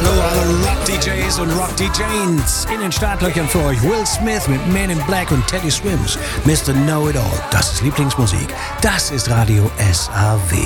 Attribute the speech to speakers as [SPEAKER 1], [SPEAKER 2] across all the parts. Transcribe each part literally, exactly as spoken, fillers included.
[SPEAKER 1] Hallo, alle Rock-D Js und Rock-D Janes. In den Startlöchern für euch Will Smith mit Man in Black und Teddy Swims. Mister Know-It-All, das ist Lieblingsmusik. Das ist Radio S A W.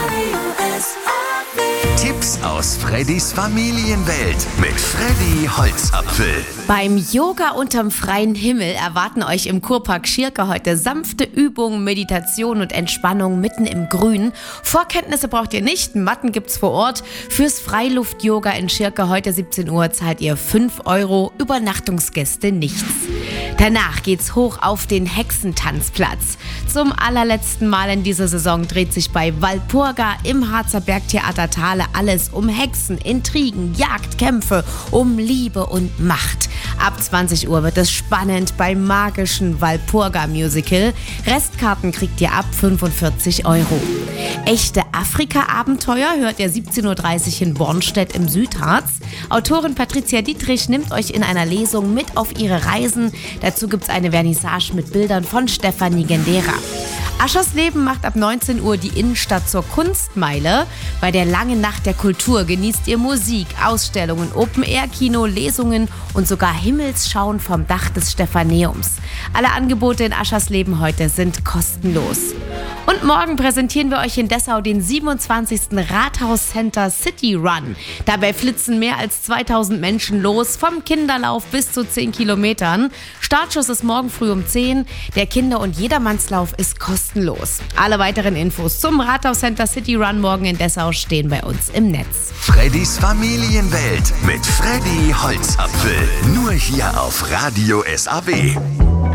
[SPEAKER 2] Tipps aus Freddys Familienwelt mit Freddy Holzapfel.
[SPEAKER 3] Beim Yoga unterm freien Himmel erwarten euch im Kurpark Schirke heute sanfte Übungen, Meditation und Entspannung mitten im Grün. Vorkenntnisse braucht ihr nicht, Matten gibt's vor Ort. Fürs Freiluft-Yoga in Schirke heute siebzehn Uhr zahlt ihr fünf Euro, Übernachtungsgäste nichts. Danach geht's hoch auf den Hexentanzplatz. Zum allerletzten Mal in dieser Saison dreht sich bei Walpurga im Harzer Bergtheater Thale alles um Hexen, Intrigen, Jagdkämpfe, um Liebe und Macht. Ab zwanzig Uhr wird es spannend beim magischen Walpurga-Musical. Restkarten kriegt ihr ab fünfundvierzig Euro. Echte Afrika-Abenteuer hört ihr siebzehn Uhr dreißig in Bornstedt im Südharz. Autorin Patricia Dietrich nimmt euch in einer Lesung mit auf ihre Reisen. Dazu gibt's eine Vernissage mit Bildern von Stefanie Gendera. Aschersleben macht ab neunzehn Uhr die Innenstadt zur Kunstmeile. Bei der langen Nacht der Kultur genießt ihr Musik, Ausstellungen, Open-Air-Kino, Lesungen und sogar Himmelsschauen vom Dach des Stephaneums. Alle Angebote in Aschersleben heute sind kostenlos. Und morgen präsentieren wir euch in Dessau den siebenundzwanzigsten Rathaus Center City Run. Dabei flitzen mehr als zweitausend Menschen los, vom Kinderlauf bis zu zehn Kilometern. Startschuss ist morgen früh um zehn. Der Kinder- und Jedermannslauf ist kostenlos. Alle weiteren Infos zum Rathaus Center City Run morgen in Dessau stehen bei uns im Netz.
[SPEAKER 2] Freddys Familienwelt mit Freddy Holzapfel. Nur hier auf Radio S A W.